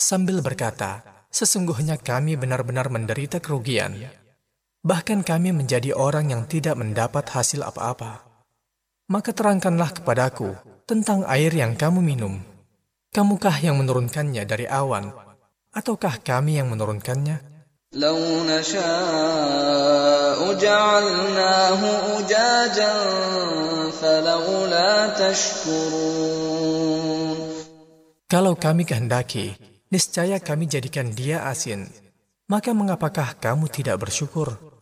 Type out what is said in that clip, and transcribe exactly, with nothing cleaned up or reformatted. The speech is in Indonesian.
sambil berkata, sesungguhnya kami benar-benar menderita kerugian. Bahkan kami menjadi orang yang tidak mendapat hasil apa-apa. Maka terangkanlah kepadaku tentang air yang kamu minum. Kamukah yang menurunkannya dari awan, ataukah kami yang menurunkannya? لو نشاء جعلناه أجاجا فلولا تشكرون. Kalau kami kehendaki, niscaya kami jadikan dia asin. Maka mengapakah kamu tidak bersyukur?